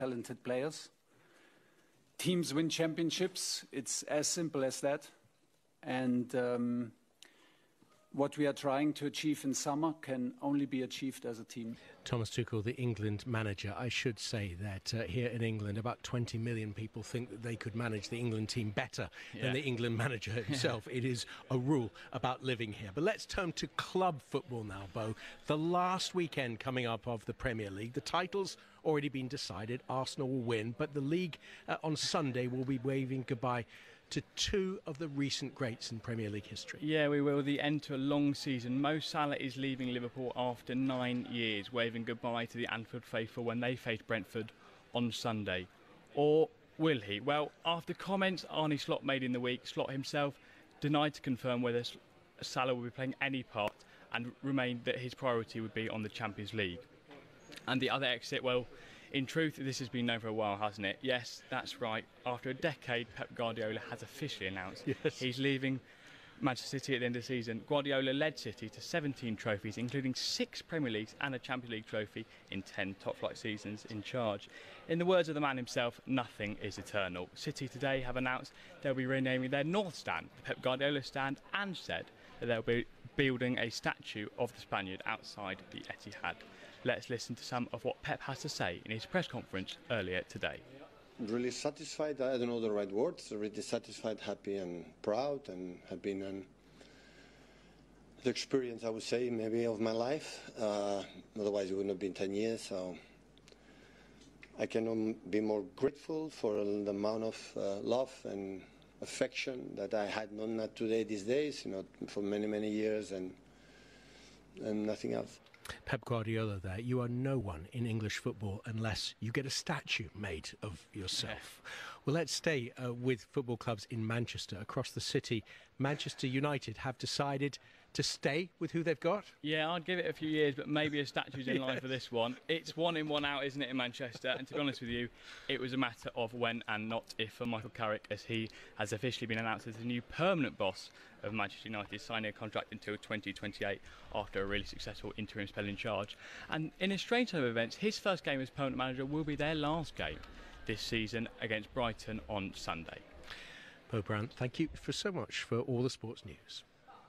talented players. Teams win championships. It's as simple as that. And what we are trying to achieve in summer can only be achieved as a team. Thomas Tuchel, the England manager. I should say that here in England, about 20 million people think that they could manage the England team better than the England manager himself. It is a rule about living here. But let's turn to club football now, Bo. The last weekend coming up of the Premier League. The title's already been decided. Arsenal will win. But the league on Sunday will be waving goodbye to two of the recent greats in Premier League history. Yeah, we will. The end to a long season. Mo Salah is leaving Liverpool after 9 years, waving goodbye to the Anfield faithful when they face Brentford on Sunday. Or will he? Well, after comments Arne Slot made in the week, Slot himself denied to confirm whether Salah will be playing any part and remained that his priority would be on the Champions League. And the other exit, well, in truth, this has been known for a while, hasn't it? Yes, that's right. After a decade, Pep Guardiola has officially announced he's leaving Manchester City at the end of the season. Guardiola led City to 17 trophies, including 6 Premier Leagues and a Champions League trophy in 10 top-flight seasons in charge. In the words of the man himself, nothing is eternal. City today have announced they'll be renaming their North Stand, the Pep Guardiola Stand, and said that they'll be building a statue of the Spaniard outside the Etihad. Let's listen to some of what Pep has to say in his press conference earlier today. Really satisfied, I don't know the right words, really satisfied, happy and proud, and have been the experience, I would say, maybe of my life. Otherwise it wouldn't have been 10 years, so I cannot be more grateful for the amount of love and affection that I had not today, these days, for many, many years, and nothing else. Pep Guardiola there. You are no one in English football unless you get a statue made of yourself. Well, let's stay with football clubs in Manchester. Across the city, Manchester United have decided to stay with who they've got. Yeah, I'd give it a few years, but maybe a statue's in line for this one. It's 1 in, 1 out, isn't it, in Manchester? And to be honest with you, it was a matter of when and not if for Michael Carrick, as he has officially been announced as the new permanent boss of Manchester United, signing a contract until 2028 after a really successful interim spell in charge. And in a strange turn of events, his first game as permanent manager will be their last game this season against Brighton on Sunday. Bo Brandt, thank you so much for all the sports news.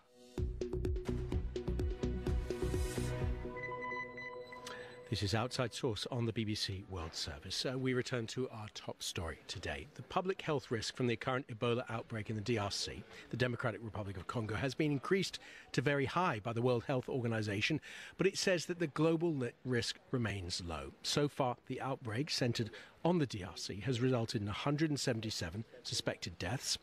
This is Outside Source on the BBC World Service. We return to our top story today. The public health risk from the current Ebola outbreak in the DRC, the Democratic Republic of Congo, has been increased to very high by the World Health Organization, but it says that the global risk remains low. So far, the outbreak centered on the DRC has resulted in 177 suspected deaths,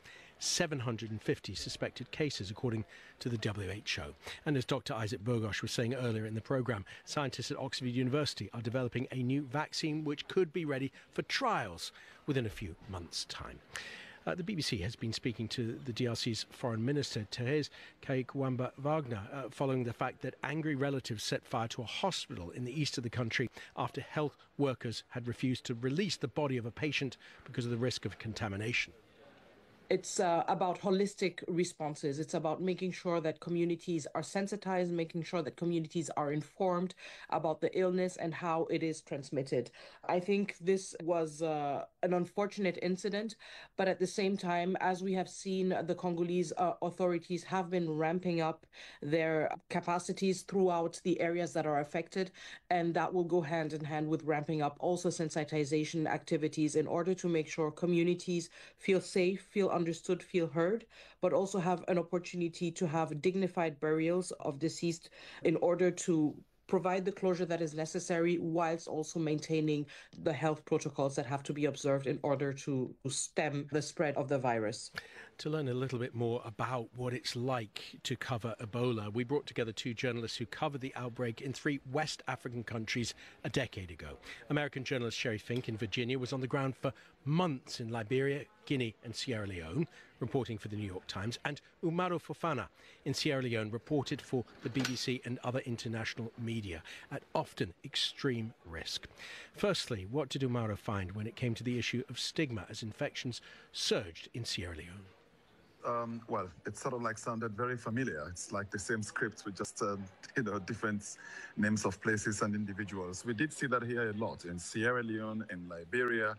750 suspected cases, according to the WHO. And as Dr. Isaac Bogosh was saying earlier in the programme, scientists at Oxford University are developing a new vaccine which could be ready for trials within a few months' time. The BBC has been speaking to the DRC's Foreign Minister, Thérèse Kaykwamba-Wagner, following the fact that angry relatives set fire to a hospital in the east of the country after health workers had refused to release the body of a patient because of the risk of contamination. It's about holistic responses. It's about making sure that communities are sensitized, making sure that communities are informed about the illness and how it is transmitted. I think this was an unfortunate incident, but at the same time, as we have seen, the Congolese authorities have been ramping up their capacities throughout the areas that are affected, and that will go hand in hand with ramping up also sensitization activities in order to make sure communities feel safe, feel understood, feel heard, but also have an opportunity to have dignified burials of deceased in order to provide the closure that is necessary whilst also maintaining the health protocols that have to be observed in order to stem the spread of the virus. To learn a little bit more about what it's like to cover Ebola, we brought together 2 journalists who covered the outbreak in 3 West African countries a decade ago. American journalist Sherry Fink in Virginia was on the ground for months in Liberia, Guinea and Sierra Leone, reporting for the New York Times, and Umaru Fofana in Sierra Leone reported for the BBC and other international media at often extreme risk. Firstly, what did Umaru find when it came to the issue of stigma as infections surged in Sierra Leone? Well, it sort of like sounded very familiar. It's like the same script with just, different names of places and individuals. We did see that here a lot in Sierra Leone, in Liberia.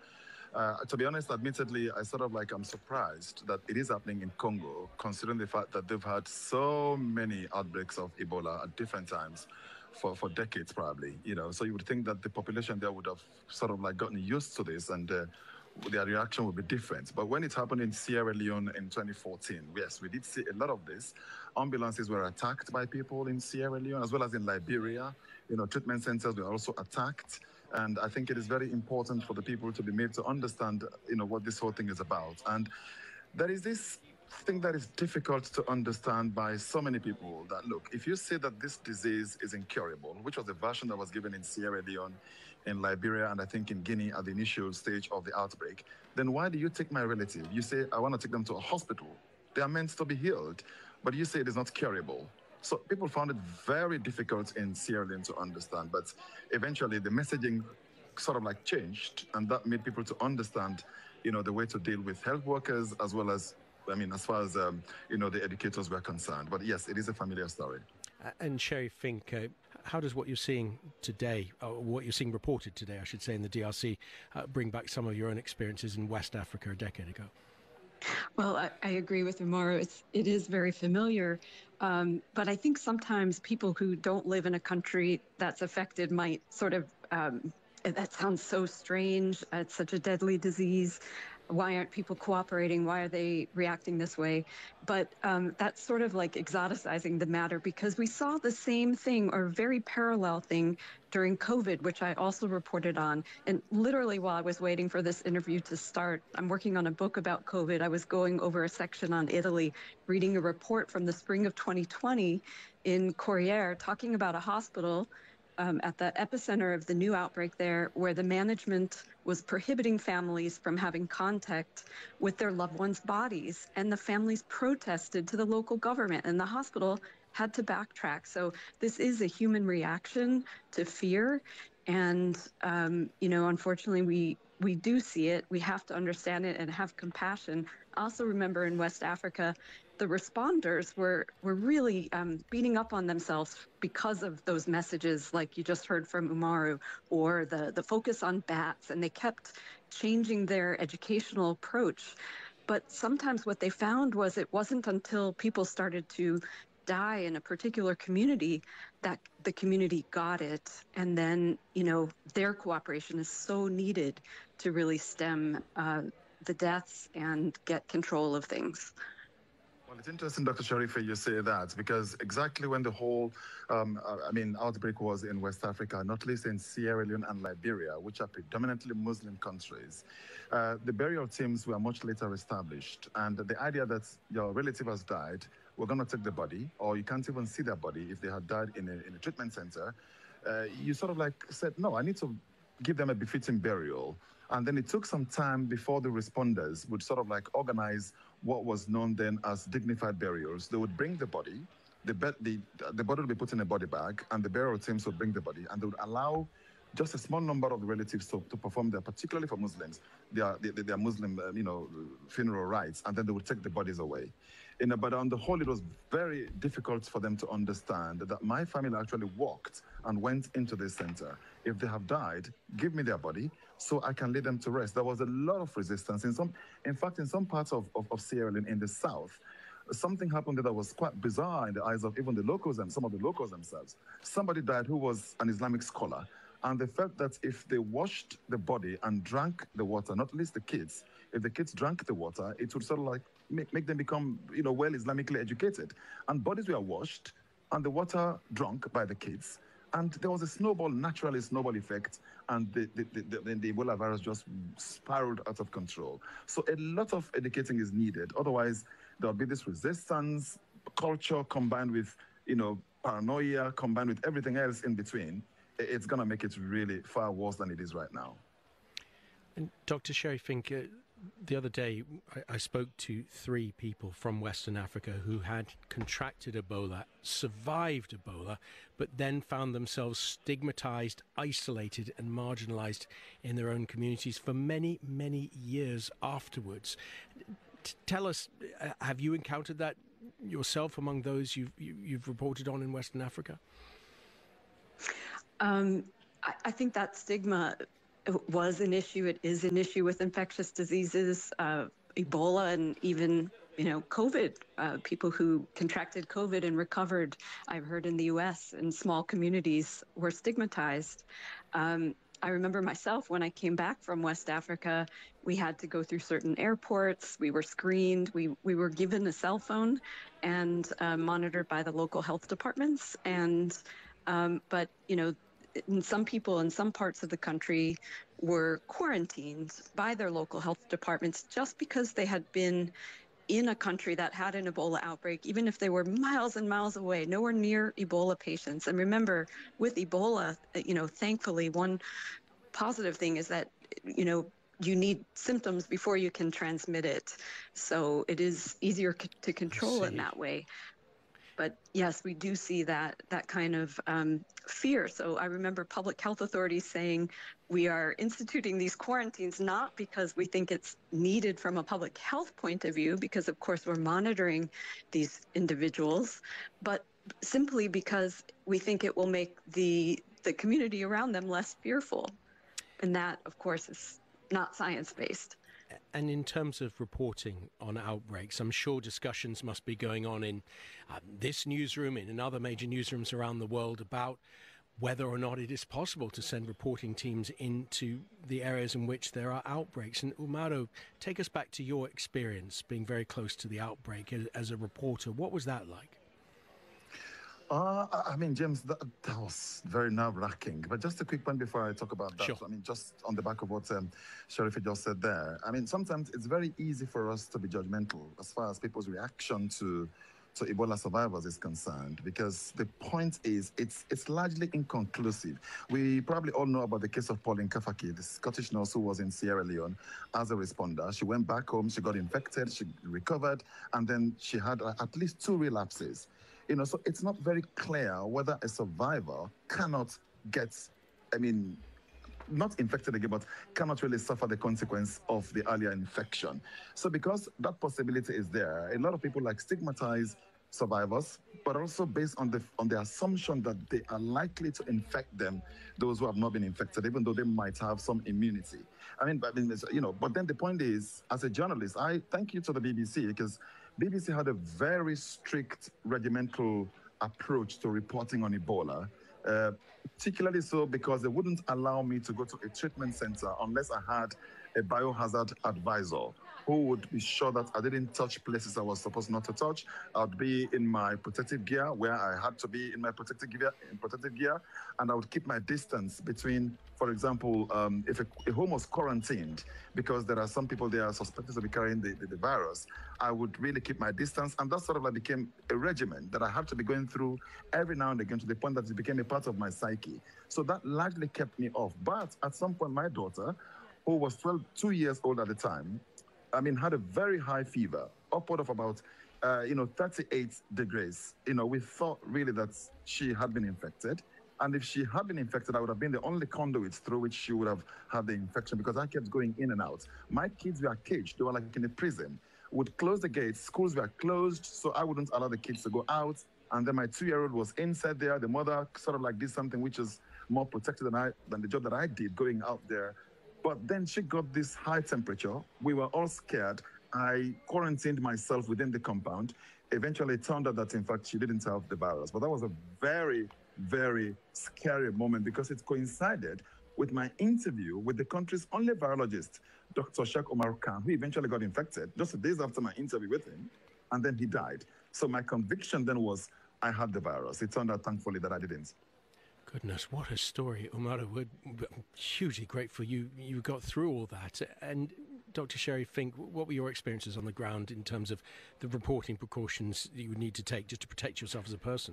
To be honest, admittedly, I'm surprised that it is happening in Congo, considering the fact that they've had so many outbreaks of Ebola at different times for decades, probably. So you would think that the population there would have sort of like gotten used to this and their reaction would be different. But when it happened in Sierra Leone in 2014, yes, we did see a lot of this. Ambulances were attacked by people in Sierra Leone, as well as in Liberia. Treatment centers were also attacked. And I think it is very important for the people to be made to understand, what this whole thing is about. And there is this thing that is difficult to understand by so many people that, look, if you say that this disease is incurable, which was the version that was given in Sierra Leone, in Liberia, and I think in Guinea at the initial stage of the outbreak, then why do you take my relative? You say, I want to take them to a hospital. They are meant to be healed, but you say it is not curable. So people found it very difficult in Sierra Leone to understand, but eventually the messaging sort of like changed, and that made people to understand, the way to deal with health workers as well as, as far as, the educators were concerned. But yes, it is a familiar story. And Sherry Fink, how does what you're seeing today, or what you're seeing reported today, I should say, in the DRC, bring back some of your own experiences in West Africa a decade ago? Well, I agree with Umaru. It is very familiar. But I think sometimes people who don't live in a country that's affected might sort of, that sounds so strange. It's such a deadly disease. Why aren't people cooperating? Why are they reacting this way? But that's sort of like exoticizing the matter, because we saw the same thing or very parallel thing during COVID, which I also reported on. And literally while I was waiting for this interview to start, I'm working on a book about COVID. I was going over a section on Italy, reading a report from the spring of 2020 in Corriere, talking about a hospital at the epicenter of the new outbreak there, where the management was prohibiting families from having contact with their loved ones' bodies. And the families protested to the local government, and the hospital had to backtrack. So this is a human reaction to fear. And, unfortunately, we do see it. We have to understand it and have compassion. Also remember in West Africa, the responders were really beating up on themselves because of those messages like you just heard from Umaru, or the focus on bats, and they kept changing their educational approach. But sometimes what they found was it wasn't until people started to die in a particular community that the community got it. And then, their cooperation is so needed to really stem the deaths and get control of things. Well, it's interesting, Dr. Sharifa, you say that, because exactly when the whole, outbreak was in West Africa, not least in Sierra Leone and Liberia, which are predominantly Muslim countries, the burial teams were much later established. And the idea that your relative has died, we're going to take the body, or you can't even see their body if they had died in a treatment center, you sort of like said, no, I need to give them a befitting burial. And then it took some time before the responders would sort of like organize what was known then as dignified burials. They would bring the body, the body would be put in a body bag, and the burial teams would bring the body, and they would allow just a small number of the relatives to perform their, particularly for Muslims, their Muslim, funeral rites, and then they would take the bodies away. But on the whole, it was very difficult for them to understand that my family actually walked and went into this center. If they have died, give me their body so I can lay them to rest. There was a lot of resistance. In some parts of Sierra Leone in the south, something happened that was quite bizarre in the eyes of even the locals and some of the locals themselves. Somebody died who was an Islamic scholar, and they felt that if they washed the body and drank the water, not least the kids, if the kids drank the water, it would sort of like make them become, well Islamically educated. And bodies were washed and the water drunk by the kids. And there was a naturally snowball effect, and the Ebola virus just spiraled out of control. So a lot of educating is needed. Otherwise, there'll be this resistance, culture combined with, paranoia, combined with everything else in between. It's going to make it really far worse than it is right now. And Dr. Sherry Fink, the other day I spoke to 3 people from Western Africa who had contracted Ebola, survived Ebola, but then found themselves stigmatized, isolated and marginalized in their own communities for many, many years afterwards. Tell us, have you encountered that yourself among those you've reported on in Western Africa? I think that stigma was an issue. It is an issue with infectious diseases, Ebola, and even COVID. People who contracted COVID and recovered, I've heard in the U.S. in small communities, were stigmatized. I remember myself when I came back from West Africa, we had to go through certain airports. We were screened. We were given a cell phone and monitored by the local health departments. And but some people in some parts of the country were quarantined by their local health departments just because they had been in a country that had an Ebola outbreak, even if they were miles and miles away, nowhere near Ebola patients. And remember, with Ebola, thankfully, one positive thing is that, you need symptoms before you can transmit it. So it is easier to control in that way. But yes, we do see that kind of fear. So I remember public health authorities saying we are instituting these quarantines not because we think it's needed from a public health point of view, because of course we're monitoring these individuals, but simply because we think it will make the community around them less fearful. And that, of course, is not science-based. And in terms of reporting on outbreaks, I'm sure discussions must be going on in this newsroom, in other major newsrooms around the world, about whether or not it is possible to send reporting teams into the areas in which there are outbreaks. And Umaro, take us back to your experience being very close to the outbreak as a reporter. What was that like? James, that was very nerve-wracking. But just a quick point before I talk about that. Sure. Just on the back of what Sharifa just said there. Sometimes it's very easy for us to be judgmental as far as people's reaction to Ebola survivors is concerned, because the point is it's largely inconclusive. We probably all know about the case of Pauline Kafaki, the Scottish nurse who was in Sierra Leone as a responder. She went back home, she got infected, she recovered, and then she had at least 2 relapses. So it's not very clear whether a survivor cannot get, not infected again, but cannot really suffer the consequence of the earlier infection. So because that possibility is there, a lot of people stigmatize survivors, but also based on the assumption that they are likely to infect them, those who have not been infected, even though they might have some immunity. But then the point is, as a journalist, I thank you to the BBC, because BBC had a very strict regimental approach to reporting on Ebola, particularly so because they wouldn't allow me to go to a treatment center unless I had a biohazard advisor who would be sure that I didn't touch places I was supposed not to touch. I'd be in my protective gear where I had to be in my protective gear, and I would keep my distance between, for example, if a home was quarantined, because there are some people they are suspected to be carrying the virus, I would really keep my distance, and that sort of became a regimen that I had to be going through every now and again, to the point that it became a part of my psyche. So that largely kept me off. But at some point, my daughter, who was 2 years old at the time, had a very high fever, upward of about 38 degrees. We thought really that she had been infected. And if she had been infected, I would have been the only conduit through which she would have had the infection, because I kept going in and out. My kids were caged. They were like in a prison. Would close the gates. Schools were closed, so I wouldn't allow the kids to go out. And then my 2-year-old was inside there. The mother sort of did something which is more protected than the job that I did going out there. But then she got this high temperature. We were all scared. I quarantined myself within the compound. Eventually, it turned out that, in fact, she didn't have the virus. But that was a very, very scary moment, because it coincided with my interview with the country's only virologist, Dr. Sheikh Omar Khan, who eventually got infected just days after my interview with him, and then he died. So my conviction then was I had the virus. It turned out, thankfully, that I didn't. Goodness, what a story, Umaro. We're hugely grateful you got through all that. And Dr. Sherry Fink, what were your experiences on the ground in terms of the reporting precautions that you would need to take just to protect yourself as a person?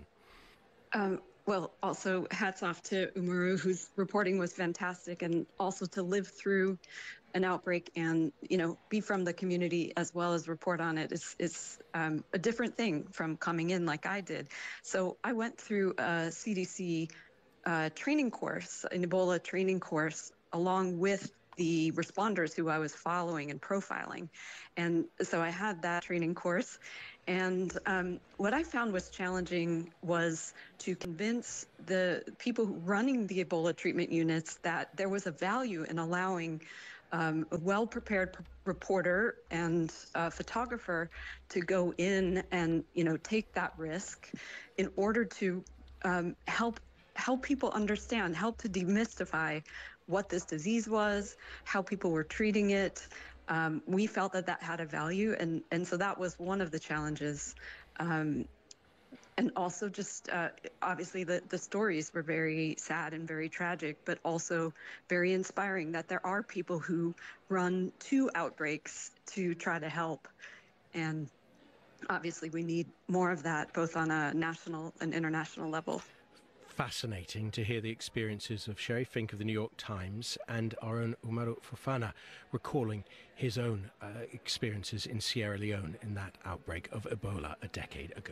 Well, also hats off to Umaro, whose reporting was fantastic, and also to live through an outbreak and, be from the community as well as report on it is a different thing from coming in like I did. So I went through a CDC training course, an Ebola training course, along with the responders who I was following and profiling. And so I had that training course. And what I found was challenging was to convince the people running the Ebola treatment units that there was a value in allowing a well-prepared reporter and photographer to go in and, take that risk in order to help people understand, help to demystify what this disease was, how people were treating it. We felt that had a value, and so that was one of the challenges. And also just obviously the stories were very sad and very tragic, but also very inspiring that there are people who run to outbreaks to try to help. And obviously we need more of that, both on a national and international level. Fascinating to hear the experiences of Sherry Fink of the New York Times and our own Umaru Fofana recalling his own experiences in Sierra Leone in that outbreak of Ebola a decade ago.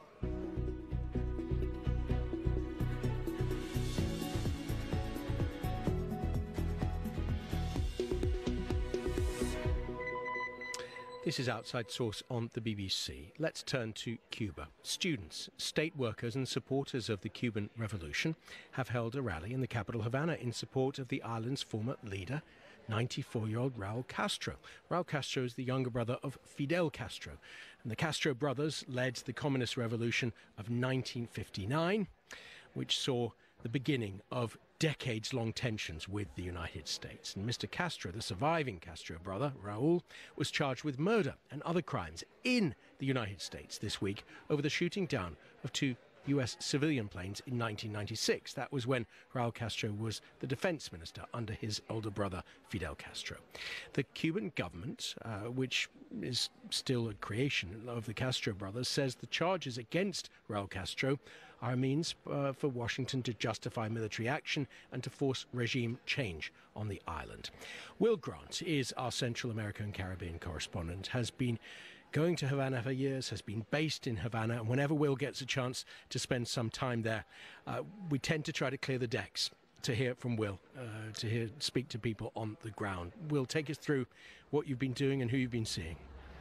This is Outside Source on the BBC. Let's turn to Cuba. Students, state workers and supporters of the Cuban Revolution have held a rally in the capital Havana in support of the island's former leader, 94-year-old Raul Castro. Raul Castro is the younger brother of Fidel Castro, and the Castro brothers led the Communist Revolution of 1959, which saw the beginning of decades-long tensions with the United States. And Mr. Castro, the surviving Castro brother, Raul, was charged with murder and other crimes in the United States this week over the shooting down of 2 US civilian planes in 1996. That was when Raul Castro was the defense minister under his older brother, Fidel Castro. The Cuban government, which is still a creation of the Castro brothers, says the charges against Raul Castro are a means for Washington to justify military action and to force regime change on the island. Will Grant is our Central American and Caribbean correspondent, has been going to Havana for years, has been based in Havana, and whenever Will gets a chance to spend some time there, we tend to try to clear the decks to hear from Will, to speak to people on the ground. Will, take us through what you've been doing and who you've been seeing.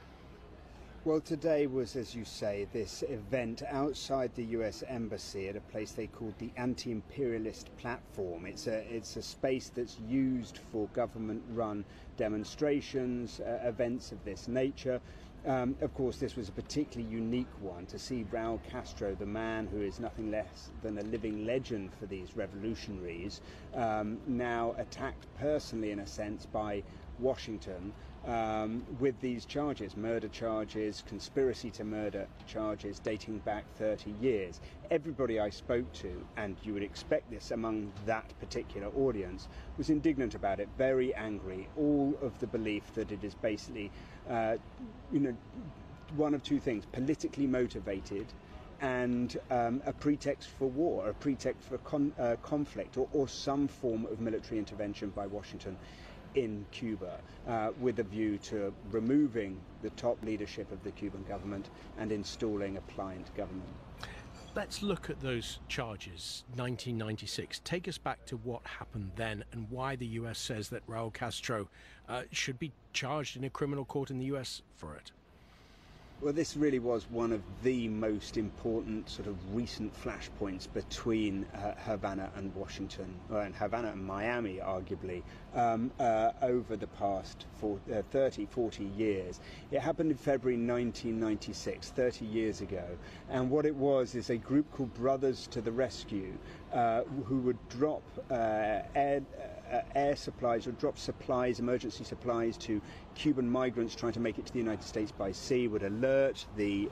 Well, today was, as you say, this event outside the US Embassy at a place they called the Anti-Imperialist Platform. It's a space that's used for government-run demonstrations, events of this nature. Of course, this was a particularly unique one to see Raul Castro, the man who is nothing less than a living legend for these revolutionaries, now attacked personally, in a sense, by Washington with these charges, murder charges, conspiracy to murder charges dating back 30 years. Everybody I spoke to, and you would expect this among that particular audience, was indignant about it, very angry, all of the belief that it is basically, one of two things: politically motivated and a pretext for war, a pretext for conflict, or some form of military intervention by Washington in Cuba, with a view to removing the top leadership of the Cuban government and installing a pliant government. Let's look at those charges, 1996. Take us back to what happened then and why the US says that Raul Castro should be charged in a criminal court in the US for it. Well, this really was one of the most important sort of recent flashpoints between Havana and Washington, and Havana and Miami, arguably, over the past 30, 40 years. It happened in February 1996, 30 years ago. And what it was is a group called Brothers to the Rescue, who would drop air supplies, or drop supplies, emergency supplies, to Cuban migrants trying to make it to the United States by sea, would alert the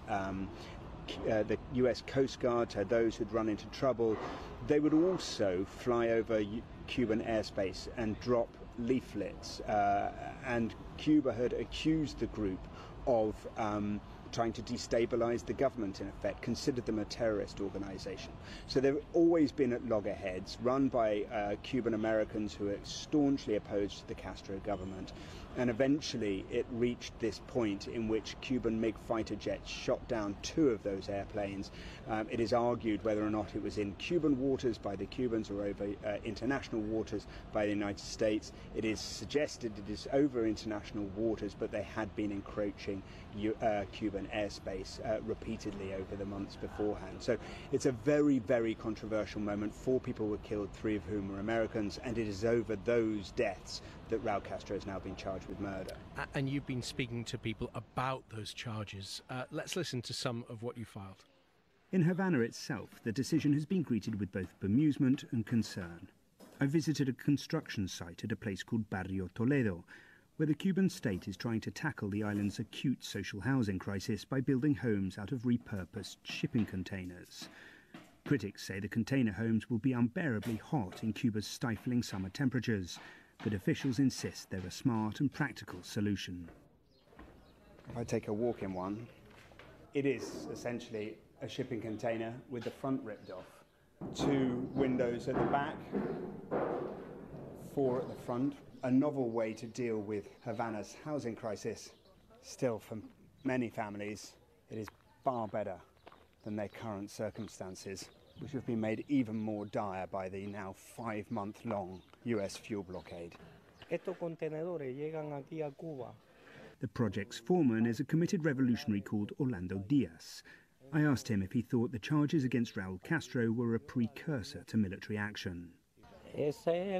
US Coast Guard to those who'd run into trouble. They would also fly over Cuban airspace and drop leaflets, and Cuba had accused the group of trying to destabilize the government, in effect, considered them a terrorist organization. So they've always been at loggerheads, run by Cuban Americans who are staunchly opposed to the Castro government. And eventually it reached this point in which Cuban MiG fighter jets shot down 2 of those airplanes. It is argued whether or not it was in Cuban waters by the Cubans or over international waters by the United States. It is suggested it is over international waters, but they had been encroaching Cuban airspace repeatedly over the months beforehand. So it's a very, very controversial moment. 4 people were killed, 3 of whom were Americans, and it is over those deaths that Raul Castro has now been charged with murder. And you've been speaking to people about those charges. Let's listen to some of what you filed. In Havana itself, the decision has been greeted with both bemusement and concern. I visited a construction site at a place called Barrio Toledo, where the Cuban state is trying to tackle the island's acute social housing crisis by building homes out of repurposed shipping containers. Critics say the container homes will be unbearably hot in Cuba's stifling summer temperatures, but officials insist they're a smart and practical solution. If I take a walk in one, it is essentially a shipping container with the front ripped off. 2 windows at the back, 4 at the front. A novel way to deal with Havana's housing crisis. Still, for many families, it is far better than their current circumstances, which have been made even more dire by the now 5-month-long US fuel blockade. The project's foreman is a committed revolutionary called Orlando Diaz. I asked him if he thought the charges against Raul Castro were a precursor to military action. The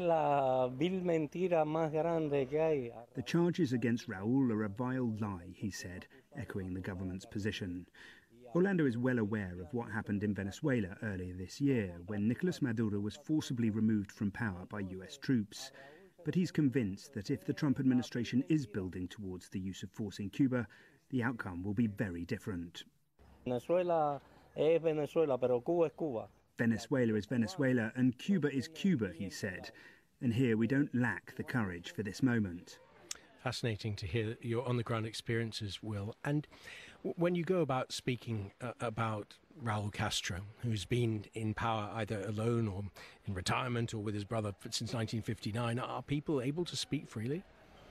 charges against Raul are a vile lie, he said, echoing the government's position. Orlando is well aware of what happened in Venezuela earlier this year, when Nicolas Maduro was forcibly removed from power by US troops. But he's convinced that if the Trump administration is building towards the use of force in Cuba, the outcome will be very different. Venezuela es Venezuela, pero Cuba es Cuba. Venezuela is Venezuela and Cuba is Cuba, he said. And here we don't lack the courage for this moment. Fascinating to hear your on-the-ground experiences, Will. And when you go about speaking about Raul Castro, who's been in power either alone or in retirement or with his brother since 1959, are people able to speak freely?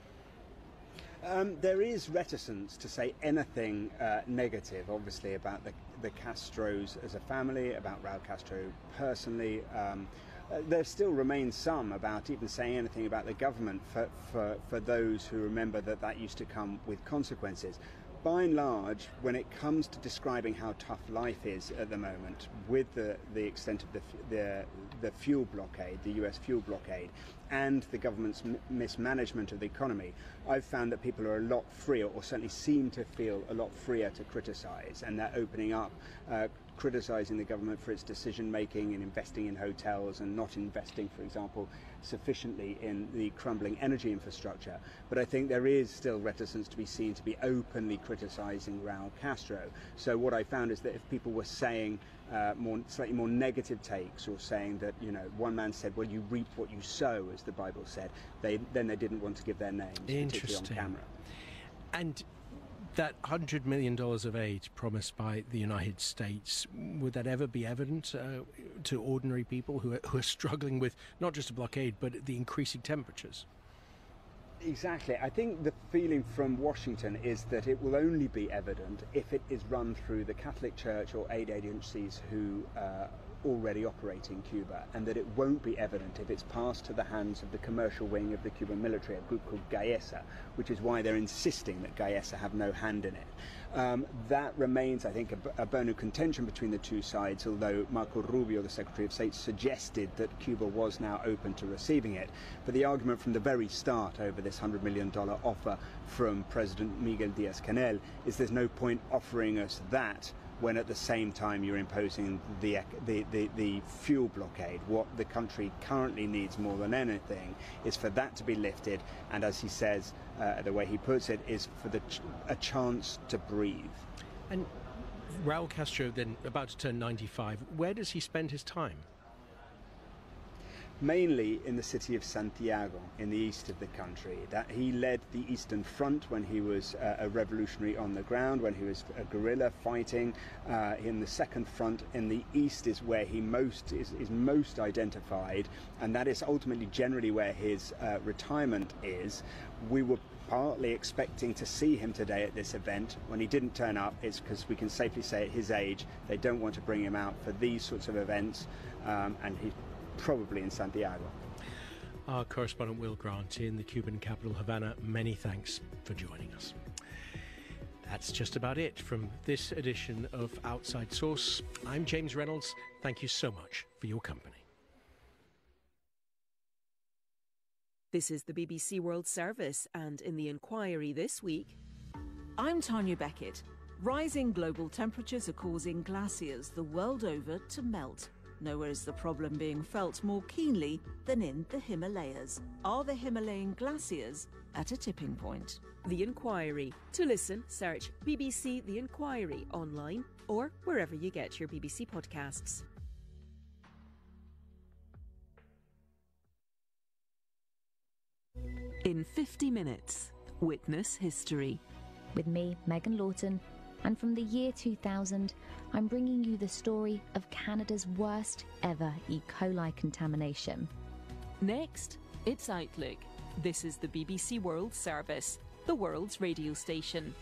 There is reticence to say anything negative, obviously, about the Castros as a family, about Raul Castro personally. There still remains some about even saying anything about the government for those who remember that used to come with consequences. By and large, when it comes to describing how tough life is at the moment, with the extent of the fuel blockade, the US fuel blockade, and the government's mismanagement of the economy, I've found that people are a lot freer, or certainly seem to feel a lot freer to criticise, and they're opening up, criticising the government for its decision-making and investing in hotels and not investing, for example, sufficiently in the crumbling energy infrastructure. But I think there is still reticence to be seen to be openly criticising Raul Castro. So what I found is that if people were saying slightly more negative takes, or saying that, you know, one man said, well, you reap what you sow, as the Bible said, then they didn't want to give their names, particularly on camera. And that $100 million of aid promised by the United States, would that ever be evident to ordinary people who are struggling with not just a blockade, but the increasing temperatures? Exactly. I think the feeling from Washington is that it will only be evident if it is run through the Catholic Church or aid agencies who already operate in Cuba, and that it won't be evident if it's passed to the hands of the commercial wing of the Cuban military, a group called Gaesa, which is why they're insisting that Gaesa have no hand in it. That remains, I think, a bone of contention between the two sides, although Marco Rubio, the Secretary of State, suggested that Cuba was now open to receiving it. But the argument from the very start over this $100 million offer from President Miguel Díaz-Canel is there's no point offering us that when at the same time you're imposing the fuel blockade. What the country currently needs more than anything is for that to be lifted, and as he says, the way he puts it, is for a chance to breathe. And Raul Castro, then about to turn 95, where does he spend his time? mainly in the city of Santiago, in the east of the country. That he led the Eastern Front when he was a revolutionary on the ground, when he was a guerrilla fighting. In the Second Front in the east is where he is most identified, and that is ultimately generally where his retirement is. We were partly expecting to see him today at this event. When he didn't turn up, it's because we can safely say at his age they don't want to bring him out for these sorts of events, and he's probably in Santiago. Our correspondent Will Grant in the Cuban capital Havana, many thanks for joining us. That's just about it from this edition of Outside Source. I'm James Reynolds. Thank you so much for your company. This is the BBC World Service, and in the Inquiry this week, I'm Tanya Beckett. Rising global temperatures are causing glaciers the world over to melt. Nowhere is the problem being felt more keenly than in the Himalayas. Are the Himalayan glaciers at a tipping point? The Inquiry. To listen, search BBC The Inquiry online or wherever you get your BBC podcasts. In 50 minutes, witness history. With me, Megan Lawton, and from the year 2000, I'm bringing you the story of Canada's worst ever E. coli contamination. Next, it's Outlook. This is the BBC World Service, the world's radio station.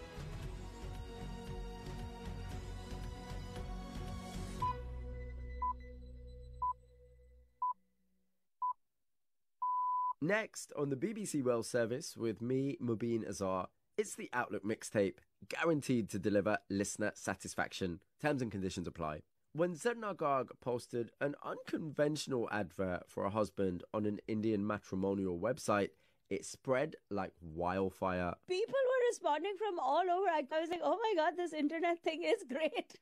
Next on the BBC World Service with me, Mubin Azar, it's the Outlook mixtape, guaranteed to deliver listener satisfaction. Terms and conditions apply. When Zedna Garg posted an unconventional advert for a husband on an Indian matrimonial website, it spread like wildfire. People were responding from all over. I was like, oh my God, this internet thing is great.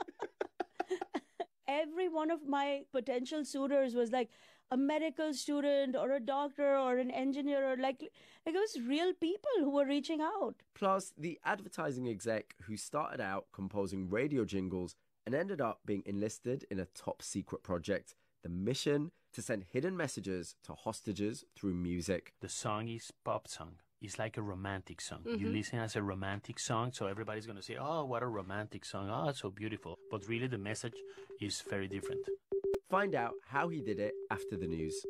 Every one of my potential suitors was like a medical student or a doctor or an engineer, or like it was real people who were reaching out. Plus, the advertising exec who started out composing radio jingles and ended up being enlisted in a top secret project, the mission to send hidden messages to hostages through music. The song is pop song. It's like a romantic song. Mm-hmm. You listen as a romantic song, so everybody's going to say, oh, what a romantic song. Oh, it's so beautiful. But really the message is very different. Find out how he did it after the news.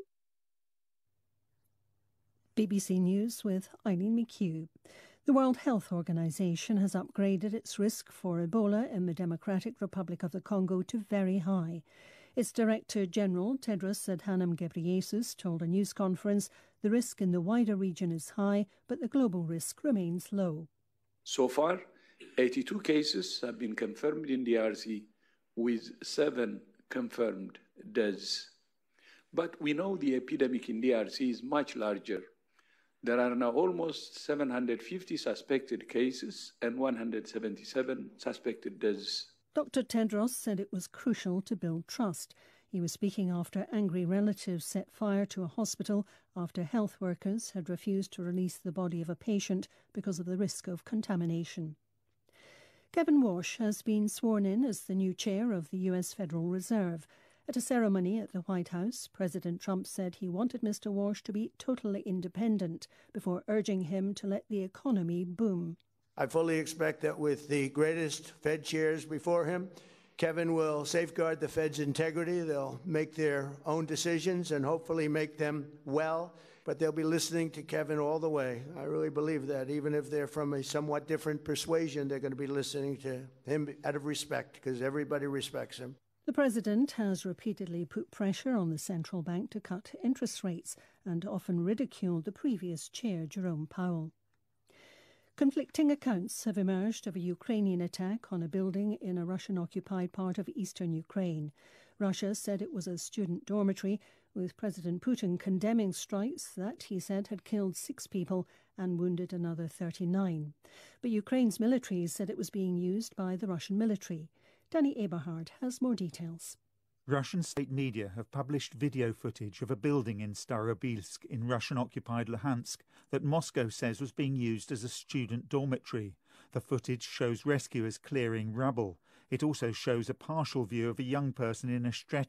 BBC News with Eileen McHugh. The World Health Organization has upgraded its risk for Ebola in the Democratic Republic of the Congo to very high. Its Director General, Tedros Adhanom Ghebreyesus, told a news conference the risk in the wider region is high, but the global risk remains low. So far, 82 cases have been confirmed in DRC, with 7 confirmed deaths. But we know the epidemic in DRC is much larger. There are now almost 750 suspected cases and 177 suspected deaths. Dr. Tedros said it was crucial to build trust. He was speaking after angry relatives set fire to a hospital after health workers had refused to release the body of a patient because of the risk of contamination. Kevin Warsh has been sworn in as the new chair of the U.S. Federal Reserve. At a ceremony at the White House, President Trump said he wanted Mr. Warsh to be totally independent before urging him to let the economy boom. I fully expect that with the greatest Fed chairs before him, Kevin will safeguard the Fed's integrity. They'll make their own decisions and hopefully make them well, but they'll be listening to Kevin all the way. I really believe that. Even if they're from a somewhat different persuasion, they're going to be listening to him out of respect, because everybody respects him. The president has repeatedly put pressure on the central bank to cut interest rates and often ridiculed the previous chair, Jerome Powell. Conflicting accounts have emerged of a Ukrainian attack on a building in a Russian-occupied part of eastern Ukraine. Russia said it was a student dormitory, with President Putin condemning strikes that, he said, had killed 6 people and wounded another 39. But Ukraine's military said it was being used by the Russian military. Danny Eberhard has more details. Russian state media have published video footage of a building in Starobilsk in Russian-occupied Luhansk that Moscow says was being used as a student dormitory. The footage shows rescuers clearing rubble. It also shows a partial view of a young person in a stretcher.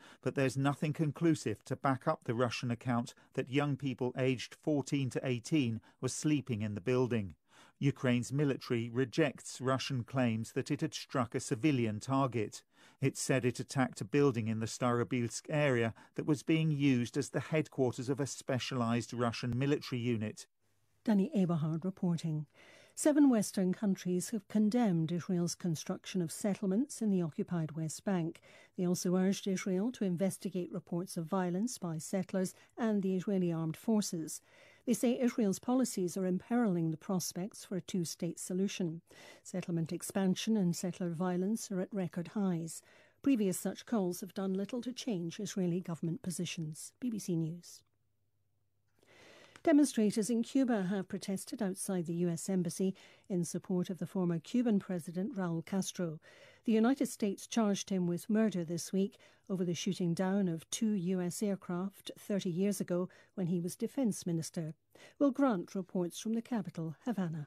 but there's nothing conclusive to back up the Russian account that young people aged 14 to 18 were sleeping in the building. Ukraine's military rejects Russian claims that it had struck a civilian target. It said it attacked a building in the Starobilsk area that was being used as the headquarters of a specialised Russian military unit. Danny Eberhard reporting. 7 Western countries have condemned Israel's construction of settlements in the occupied West Bank. They also urged Israel to investigate reports of violence by settlers and the Israeli armed forces. They say Israel's policies are imperiling the prospects for a two-state solution. Settlement expansion and settler violence are at record highs. Previous such calls have done little to change Israeli government positions. BBC News. Demonstrators in Cuba have protested outside the US Embassy in support of the former Cuban president Raul Castro. The United States charged him with murder this week over the shooting down of 2 US aircraft 30 years ago when he was defense minister. Will Grant reports from the capital, Havana.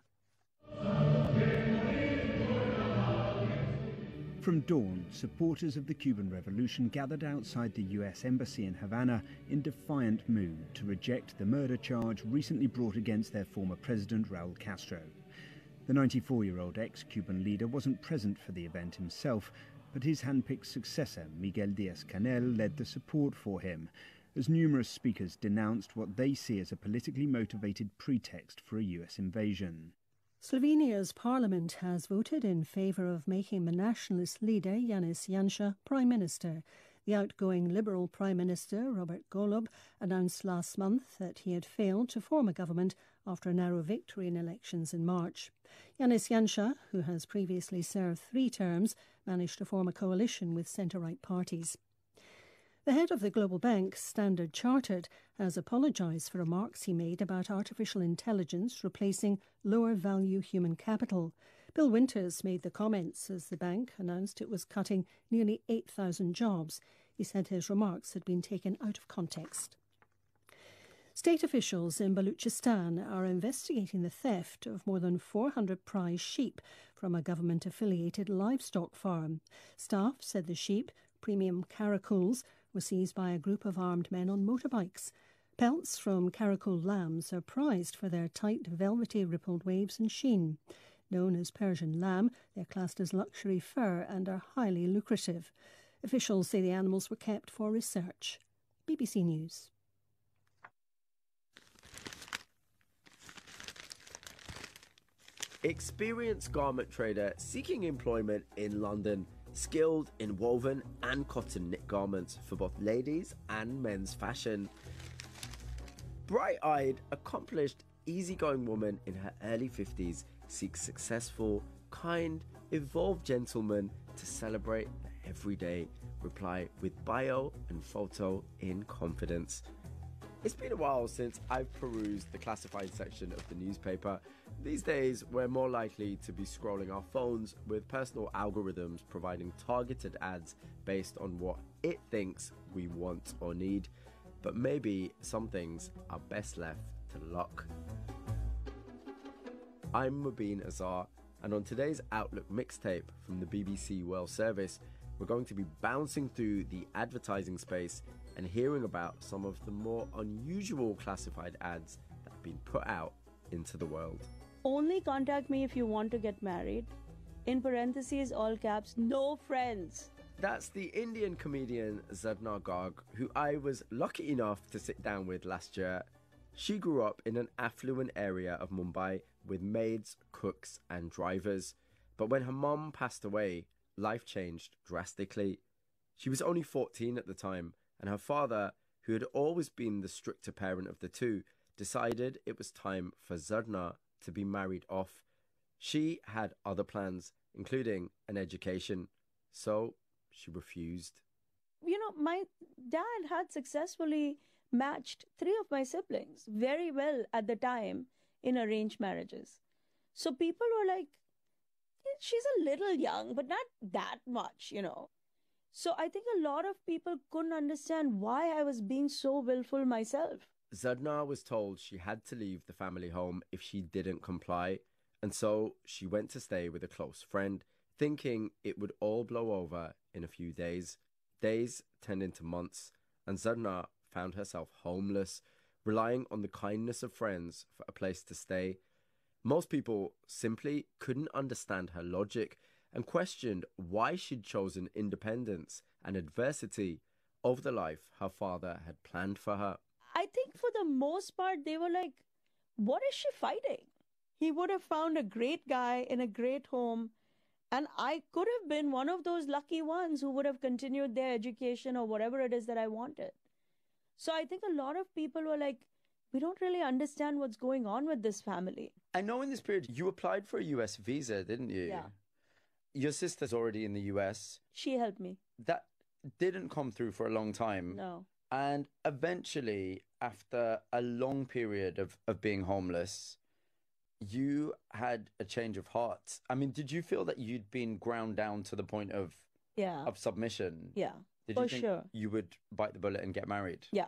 From dawn, supporters of the Cuban Revolution gathered outside the US Embassy in Havana in defiant mood to reject the murder charge recently brought against their former president, Raul Castro. The 94-year-old ex-Cuban leader wasn't present for the event himself, but his handpicked successor, Miguel Díaz-Canel, led the support for him, as numerous speakers denounced what they see as a politically motivated pretext for a US invasion. Slovenia's parliament has voted in favour of making the nationalist leader Janez Janša prime minister. The outgoing Liberal Prime Minister, Robert Golob, announced last month that he had failed to form a government after a narrow victory in elections in March. Janez Janša, who has previously served 3 terms, managed to form a coalition with centre-right parties. The head of the global bank, Standard Chartered, has apologised for remarks he made about artificial intelligence replacing lower-value human capital. Bill Winters made the comments as the bank announced it was cutting nearly 8,000 jobs. He said his remarks had been taken out of context. State officials in Baluchistan are investigating the theft of more than 400 prize sheep from a government-affiliated livestock farm. Staff said the sheep, premium Karakuls, were seized by a group of armed men on motorbikes. Pelts from Karakul lambs are prized for their tight, velvety, rippled waves and sheen. Known as Persian lamb, they're classed as luxury fur and are highly lucrative. Officials say the animals were kept for research. BBC News. Experienced garment trader seeking employment in London, skilled in woven and cotton knit garments for both ladies and men's fashion. Bright-eyed, accomplished, easygoing woman in her early 50s seeks successful, kind, evolved gentlemen to celebrate the everyday. Reply with bio and photo in confidence. It's been a while since I've perused the classified section of the newspaper. These days, we're more likely to be scrolling our phones with personal algorithms providing targeted ads based on what it thinks we want or need. But maybe some things are best left to luck. I'm Mubin Azar, and on today's Outlook mixtape from the BBC World Service, we're going to be bouncing through the advertising space and hearing about some of the more unusual classified ads that have been put out into the world. Only contact me if you want to get married. In parentheses, all caps, no friends. That's the Indian comedian Sadhna Garg, who I was lucky enough to sit down with last year. She grew up in an affluent area of Mumbai with maids, cooks and drivers. But when her mum passed away, life changed drastically. She was only 14 at the time, and her father, who had always been the stricter parent of the two, decided it was time for Sadhna to be married off. She had other plans, including an education, so she refused. You know, my dad had successfully matched 3 of my siblings very well at the time in arranged marriages. So people were like, she's a little young, but not that much, you know. So I think a lot of people couldn't understand why I was being so willful myself. Sadhna was told she had to leave the family home if she didn't comply, and so she went to stay with a close friend, thinking it would all blow over in a few days. Days turned into months, and Zarna found herself homeless, relying on the kindness of friends for a place to stay. Most people simply couldn't understand her logic and questioned why she'd chosen independence and adversity over the life her father had planned for her. I think for the most part, they were like, what is she fighting? He would have found a great guy in a great home, and I could have been one of those lucky ones who would have continued their education or whatever it is that I wanted. So I think a lot of people were like, we don't really understand what's going on with this family. I know in this period you applied for a US visa, didn't you? Yeah. Your sister's already in the US. She helped me. That didn't come through for a long time. No. And eventually, after a long period of being homeless, you had a change of heart. I mean, did you feel that you'd been ground down to the point of submission? Yeah, Did you for think sure. you would bite the bullet and get married? Yeah.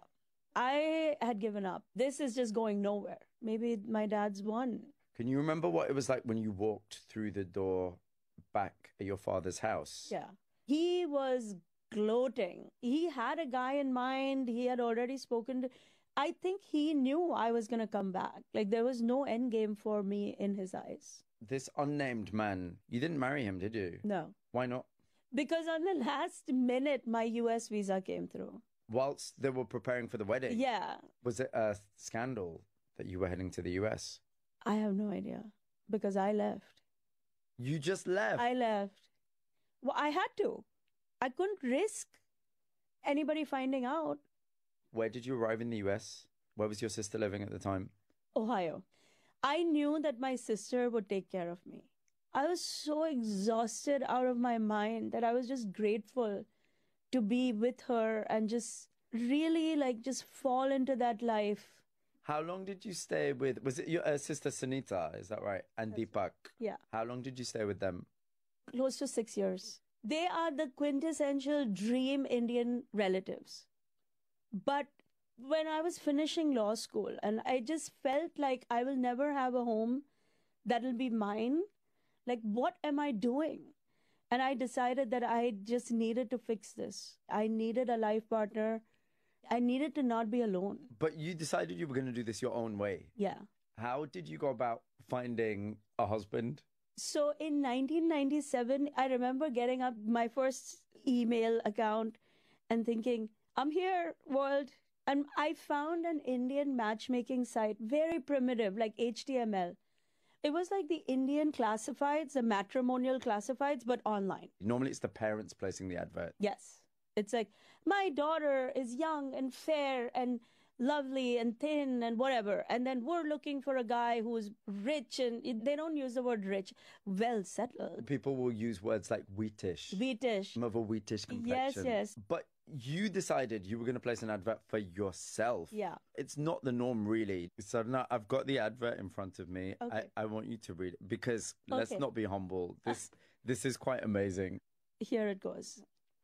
I had given up. This is just going nowhere. Maybe my dad's won. Can you remember what it was like when you walked through the door back at your father's house? Yeah. He was gloating. He had a guy in mind. He had already spoken to... I think he knew I was going to come back. Like, there was no end game for me in his eyes. This unnamed man, you didn't marry him, did you? No. Why not? Because on the last minute, my US visa came through. Whilst they were preparing for the wedding? Yeah. Was it a scandal that you were heading to the US? I have no idea. Because I left. You just left? I left. Well, I had to. I couldn't risk anybody finding out. Where did you arrive in the US? Where was your sister living at the time? Ohio. I knew that my sister would take care of me. I was so exhausted out of my mind that I was just grateful to be with her and just really just fall into that life. How long did you stay with, was it your sister Sunita, is that right? And Deepak? Yeah. How long did you stay with them? Close to 6 years. They are the quintessential dream Indian relatives. But when I was finishing law school and I just felt like I will never have a home that'll be mine, like, what am I doing? And I decided that I just needed to fix this. I needed a life partner. I needed to not be alone. But you decided you were going to do this your own way. Yeah. How did you go about finding a husband? So in 1997, I remember getting up my first email account and thinking, I'm here, world. And I found an Indian matchmaking site, very primitive, like HTML. It was like the Indian classifieds, the matrimonial classifieds, but online. Normally it's the parents placing the advert. Yes. It's like, my daughter is young and fair and lovely and thin and whatever. And then we're looking for a guy who's rich, and they don't use the word rich, well settled. People will use words like wheatish. Wheatish. Of a wheatish complexion. Yes. But you decided you were going to place an advert for yourself. Yeah. It's not the norm, really. So now I've got the advert in front of me. Okay. I want you to read it because let's Okay. not be humble. This is quite amazing. Here it goes.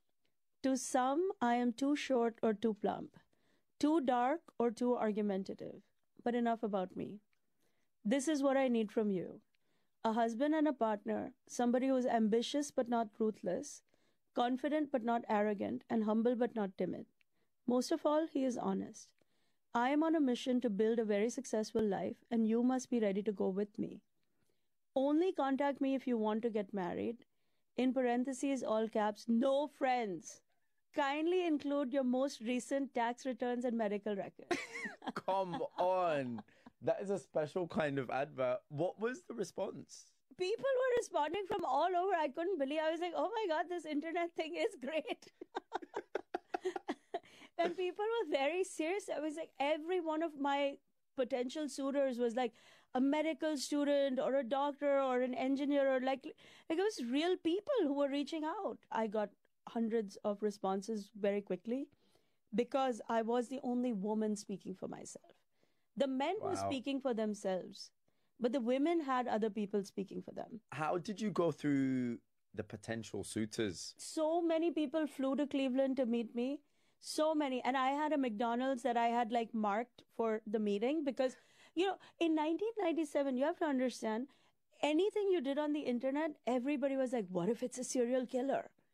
To some, I am too short or too plump, too dark or too argumentative. But enough about me. This is what I need from you. A husband and a partner, somebody who is ambitious but not ruthless, confident but not arrogant, and humble but not timid. Most of all, he is honest. I am on a mission to build a very successful life, and you must be ready to go with me. Only contact me if you want to get married. In parentheses, all caps, no friends. Kindly include your most recent tax returns and medical records. Come on. That is a special kind of advert. What was the response? People were responding from all over. I couldn't believe. I was like, oh my God, this internet thing is great. And people were very serious. I was like, every one of my potential suitors was like a medical student or a doctor or an engineer, or like it was real people who were reaching out. I got hundreds of responses very quickly because I was the only woman speaking for myself. The men were speaking for themselves, but the women had other people speaking for them. How did you go through the potential suitors? So many people flew to Cleveland to meet me. So many. And I had a McDonald's that I had like marked for the meeting because, you know, in 1997, you have to understand, anything you did on the internet, everybody was like, what if it's a serial killer?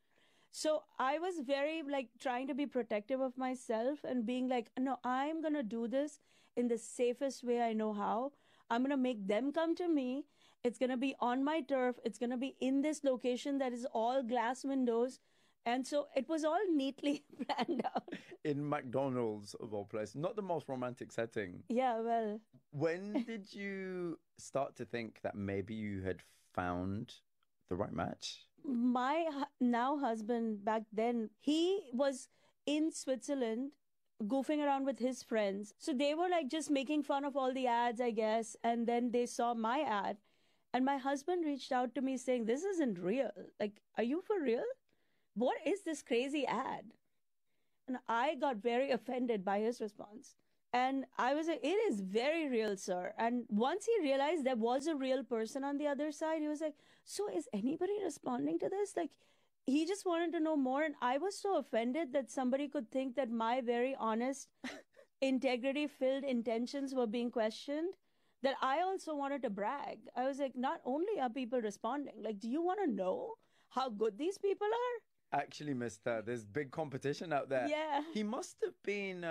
So I was very like trying to be protective of myself and being like, no, I'm going to do this in the safest way I know how. I'm going to make them come to me. It's going to be on my turf. It's going to be in this location that is all glass windows. And so it was all neatly planned out. In McDonald's, of all places. Not the most romantic setting. Yeah, well. When did you start to think that maybe you had found the right match? My now husband back then, he was in Switzerland goofing around with his friends. So they were like just making fun of all the ads, I guess. And then they saw my ad. And my husband reached out to me saying, this isn't real. Like, are you for real? What is this crazy ad? And I got very offended by his response. And I was like, it is very real, sir. And once he realized there was a real person on the other side, he was like, so is anybody responding to this? Like, he just wanted to know more. And I was so offended that somebody could think that my very honest, integrity-filled intentions were being questioned, that I also wanted to brag. I was like, not only are people responding, like, do you want to know how good these people are? Actually, mister, there's big competition out there. Yeah. He must have been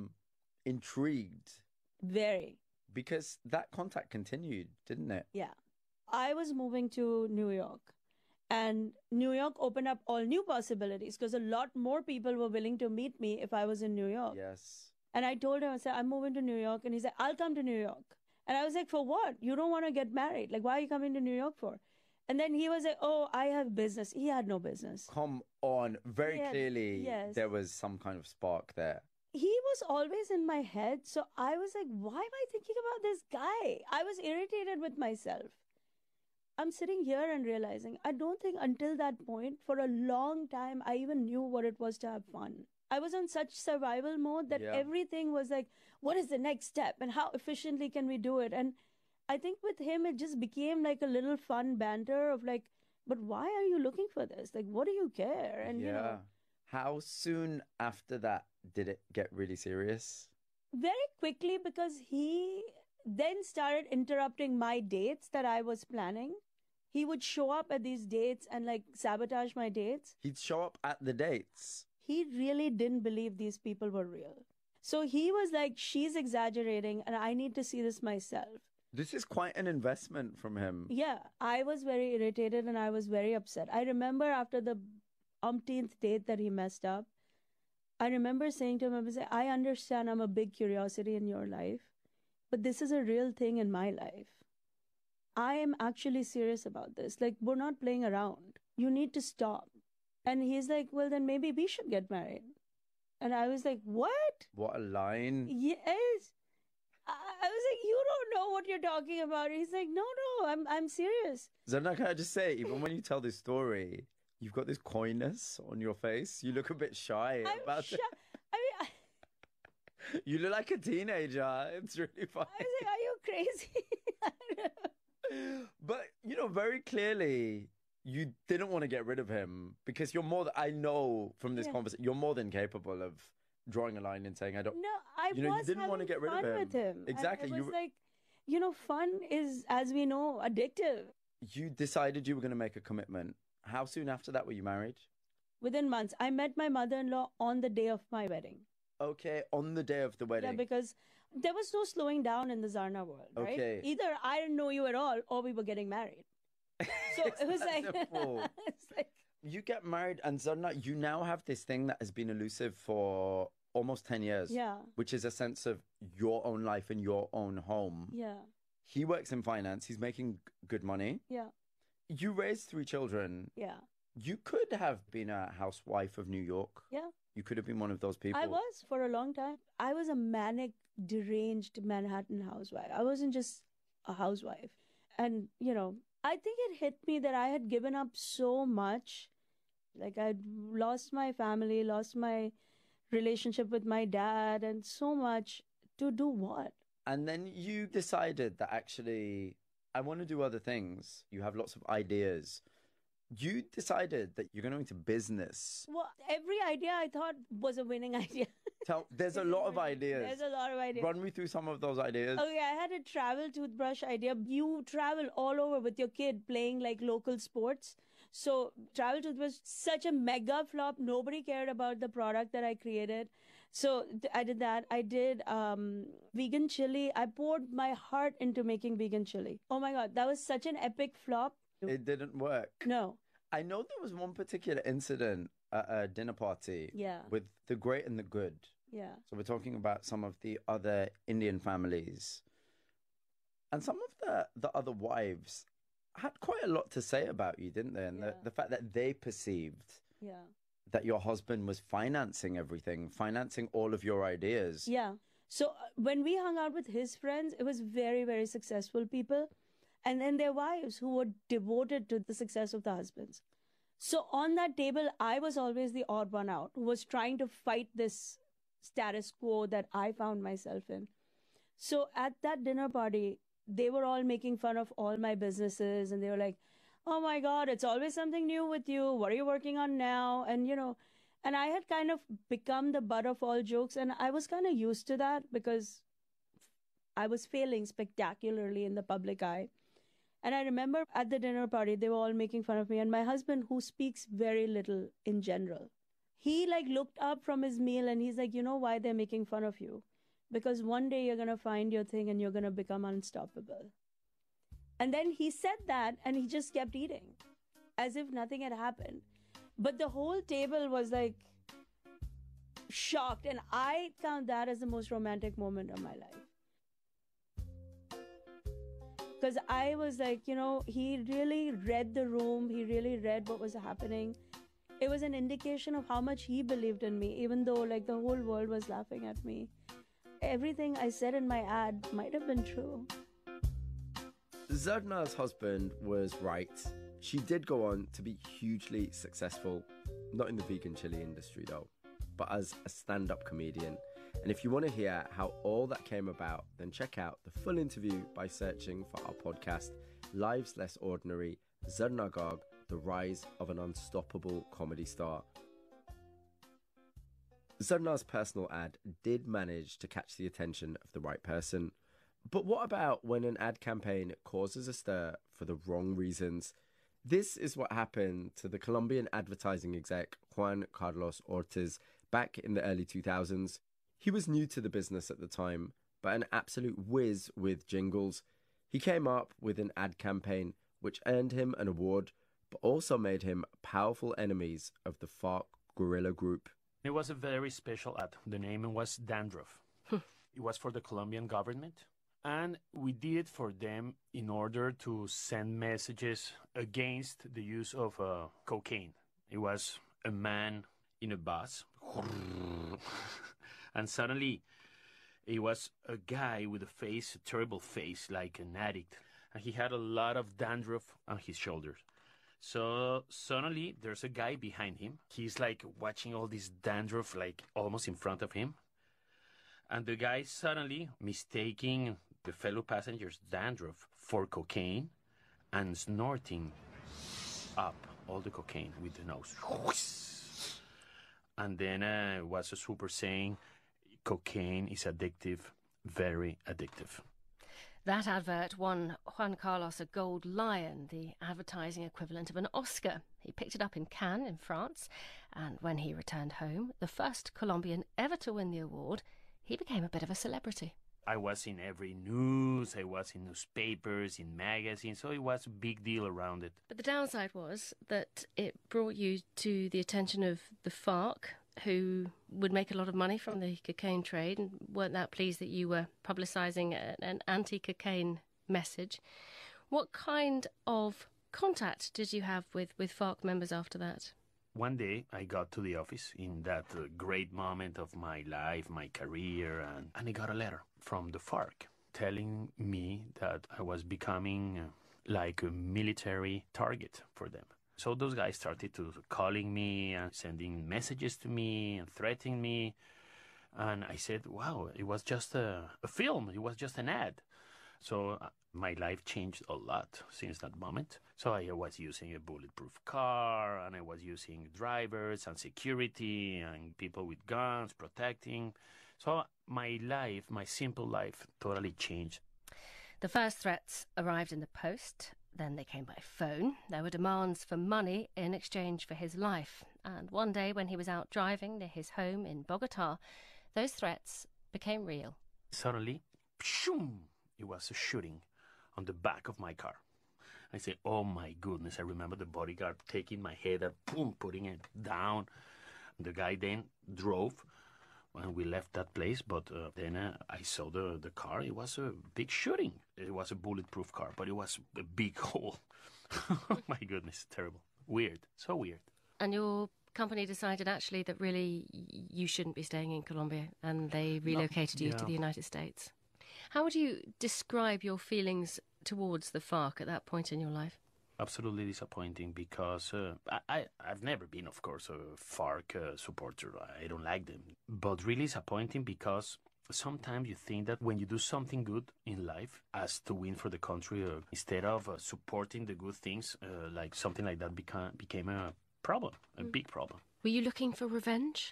intrigued. Very. Because that contact continued, didn't it? Yeah. I was moving to New York. And New York opened up all new possibilities because a lot more people were willing to meet me if I was in New York. Yes. And I told him, I said, I'm moving to New York. And he said, I'll come to New York. And I was like, for what? You don't want to get married. Like, why are you coming to New York for? And then he was like, oh, I have business. He had no business. Come on. Very clearly, yes. There was some kind of spark there. He was always in my head. So I was like, why am I thinking about this guy? I was irritated with myself. I'm sitting here and realizing, I don't think until that point, for a long time, I even knew what it was to have fun. I was on such survival mode that everything was like, what is the next step? And how efficiently can we do it? And I think with him, it just became like a little fun banter of like, but why are you looking for this? Like, what do you care? And, you know. How soon after that did it get really serious? Very quickly, because he then started interrupting my dates that I was planning. He would show up at these dates and like sabotage my dates. He'd show up at the dates. He really didn't believe these people were real. So he was like, she's exaggerating and I need to see this myself. This is quite an investment from him. Yeah, I was very irritated and I was very upset. I remember after the umpteenth date that he messed up, I remember saying to him, I understand I'm a big curiosity in your life, but this is a real thing in my life. I am actually serious about this. Like, we're not playing around. You need to stop. And he's like, well, then maybe we should get married. And I was like, what? What a line. Yes. I was like, you don't know what you're talking about. He's like, no, I'm serious. Zarna, can I just say, even when you tell this story, you've got this coyness on your face. You look a bit shy about it. I mean, you look like a teenager. It's really funny. I was like, are you crazy? But, you know, very clearly, you didn't want to get rid of him because you're more, I know from this conversation, you're more than capable of drawing a line and saying, I don't, no, I you know, was you didn't want to get rid of him. With him. Exactly. And it was like, you know, fun is, as we know, addictive. You decided you were going to make a commitment. How soon after that were you married? Within months. I met my mother-in-law on the day of my wedding. Okay, on the day of the wedding. Yeah, because there was no slowing down in the Zarna world, right? Okay. Either I didn't know you at all or we were getting married. So it was like, it's like... You get married and Zarna, you now have this thing that has been elusive for almost 10 years. Yeah. Which is a sense of your own life and your own home. Yeah. He works in finance. He's making good money. Yeah. You raised 3 children. Yeah. You could have been a housewife of New York. Yeah. You could have been one of those people. I was for a long time. I was a manic, deranged Manhattan housewife. I wasn't just a housewife. And, you know, I think it hit me that I had given up so much. Like, I'd lost my family, lost my relationship with my dad, and so much to do what? And then you decided that actually, I want to do other things. You have lots of ideas. You decided that you're going to go into business. Well, every idea I thought was a winning idea. There's a lot of ideas. There's a lot of ideas. Run me through some of those ideas. Okay, I had a travel toothbrush idea. You travel all over with your kid playing like local sports. So Travel Tooth was such a mega flop. Nobody cared about the product that I created. So I did that. I did vegan chili. I poured my heart into making vegan chili. Oh my God, that was such an epic flop. It didn't work. No. I know there was one particular incident at a dinner party with the great and the good. Yeah. So we're talking about some of the other Indian families. And some of the other wives had quite a lot to say about you, didn't they? And the fact that they perceived that your husband was financing everything, financing all of your ideas. Yeah. So when we hung out with his friends, it was very, very successful people. And then their wives who were devoted to the success of the husbands. So on that table, I was always the odd one out who was trying to fight this status quo that I found myself in. So at that dinner party, they were all making fun of all my businesses, and they were like, oh my God, it's always something new with you. What are you working on now? And, you know, and I had kind of become the butt of all jokes, and I was kind of used to that because I was failing spectacularly in the public eye. And I remember at the dinner party, they were all making fun of me. And my husband, who speaks very little in general, he like looked up from his meal and he's like, you know why they're making fun of you? Because one day you're going to find your thing and you're going to become unstoppable. And then he said that and he just kept eating as if nothing had happened. But the whole table was like shocked. And I count that as the most romantic moment of my life. Because I was like, you know, he really read the room. He really read what was happening. It was an indication of how much he believed in me, even though like the whole world was laughing at me. Everything I said in my ad might have been true. Zarna's husband was right. She did go on to be hugely successful, not in the vegan chili industry though, but as a stand-up comedian. And if you want to hear how all that came about, then check out the full interview by searching for our podcast, Lives Less Ordinary, Zarna Garg, The Rise of an Unstoppable Comedy Star. Zarna's personal ad did manage to catch the attention of the right person. But what about when an ad campaign causes a stir for the wrong reasons? This is what happened to the Colombian advertising exec Juan Carlos Ortiz back in the early 2000s. He was new to the business at the time, but an absolute whiz with jingles. He came up with an ad campaign which earned him an award, but also made him powerful enemies of the FARC guerrilla group. It was a very special ad. The name was Dandruff. It was for the Colombian government. And we did it for them in order to send messages against the use of cocaine. It was a man in a bus. And suddenly, it was a guy with a terrible face, like an addict. And he had a lot of dandruff on his shoulders. So suddenly, there's a guy behind him. He's like watching all this dandruff, like almost in front of him. And the guy suddenly mistaking the fellow passenger's dandruff for cocaine and snorting up all the cocaine with the nose. And then it was a super saying, cocaine is addictive, very addictive. That advert won Juan Carlos a Gold Lion, the advertising equivalent of an Oscar. He picked it up in Cannes in France, and when he returned home, the first Colombian ever to win the award, he became a bit of a celebrity. I was in every news, I was in newspapers, in magazines, so it was a big deal around it. But the downside was that it brought you to the attention of the FARC, who would make a lot of money from the cocaine trade and weren't that pleased that you were publicising an anti-cocaine message. What kind of contact did you have with FARC members after that? One day I got to the office in that great moment of my life, my career, and I got a letter from the FARC telling me that I was becoming like a military target for them. So those guys started to calling me and sending messages to me and threatening me. And I said, wow, it was just a film. It was just an ad. So my life changed a lot since that moment. So I was using a bulletproof car, and I was using drivers and security and people with guns protecting. So my life, my simple life, totally changed. The first threats arrived in the post. Then they came by phone. There were demands for money in exchange for his life. And one day when he was out driving near his home in Bogota, those threats became real. Suddenly, shoom, it was a shooting on the back of my car. I say, oh my goodness, I remember the bodyguard taking my head and boom, putting it down. The guy then drove and we left that place, but then I saw the car. It was a big shooting. It was a bulletproof car, but it was a big hole. Oh my goodness, terrible. Weird, so weird. And your company decided actually that really you shouldn't be staying in Colombia, and they relocated you to the United States. How would you describe your feelings towards the FARC at that point in your life? Absolutely disappointing because I've never been, of course, a FARC supporter. I don't like them. But really disappointing because sometimes you think that when you do something good in life as to win for the country, instead of supporting the good things, like something like that became a problem, a big problem. Were you looking for revenge?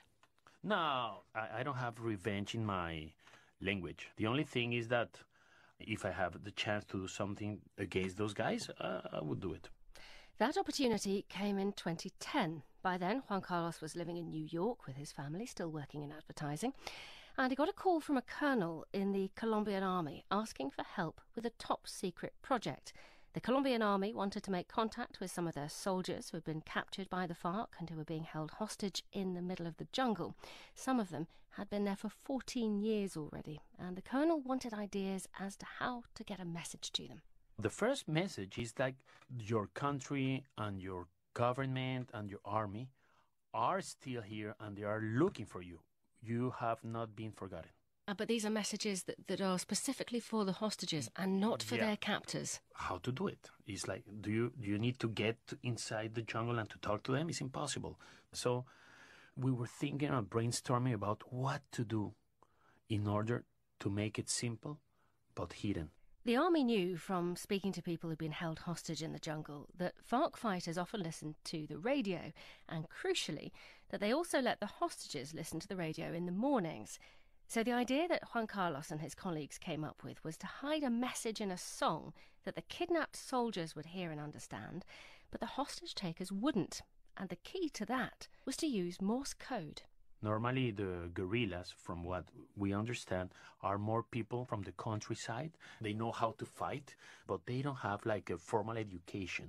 No, I don't have revenge in my language. The only thing is that if I have the chance to do something against those guys, I would do it. That opportunity came in 2010. By then, Juan Carlos was living in New York with his family, still working in advertising. And he got a call from a colonel in the Colombian army asking for help with a top-secret project. The Colombian army wanted to make contact with some of their soldiers who had been captured by the FARC and who were being held hostage in the middle of the jungle. Some of them had been there for 14 years already, and the colonel wanted ideas as to how to get a message to them. The first message is that your country and your government and your army are still here and they are looking for you. You have not been forgotten. But these are messages that are specifically for the hostages and not for their captors. How to do it? It's like, do you need to get inside the jungle and to talk to them? It's impossible. So we were thinking and brainstorming about what to do in order to make it simple but hidden. The army knew from speaking to people who'd been held hostage in the jungle that FARC fighters often listened to the radio, and crucially, that they also let the hostages listen to the radio in the mornings. So the idea that Juan Carlos and his colleagues came up with was to hide a message in a song that the kidnapped soldiers would hear and understand, but the hostage takers wouldn't. And the key to that was to use Morse code. Normally the guerrillas, from what we understand, are more people from the countryside. They know how to fight, but they don't have like a formal education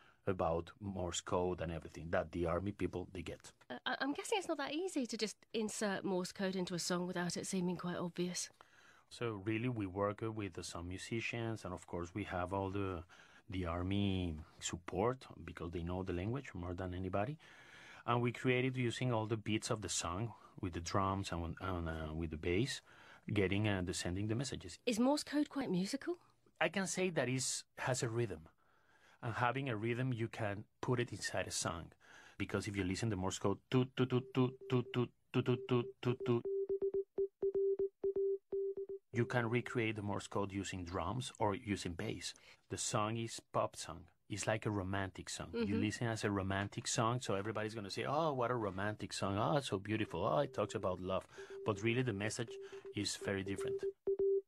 about Morse code and everything that the army people, they get. I'm guessing it's not that easy to just insert Morse code into a song without it seeming quite obvious. So really we work with some musicians, and of course we have all the army support because they know the language more than anybody. And we created using all the beats of the song with the drums and with the bass, sending the messages. Is Morse code quite musical? I can say that it has a rhythm. And having a rhythm, you can put it inside a song. Because if you listen to Morse code, toot, toot, toot, toot, toot, toot, toot, toot, toot, toot, toot, you can recreate the Morse code using drums or using bass. The song is pop song. It's like a romantic song. Mm-hmm. You listen as a romantic song, so everybody's going to say, oh, what a romantic song. Oh, it's so beautiful. Oh, it talks about love. But really the message is very different.